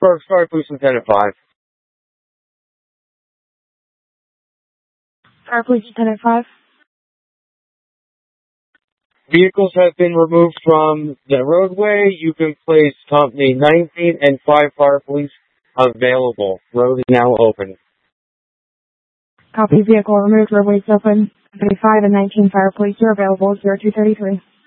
First Fire Police Lieutenant 5. Fire Police Lieutenant 5. Vehicles have been removed from the roadway. You can place Company 19 and 5 Fire Police available. Road is now open. Copy. Vehicle removed. Roadway is open. Company 5 and 19 Fire Police are available. 0233.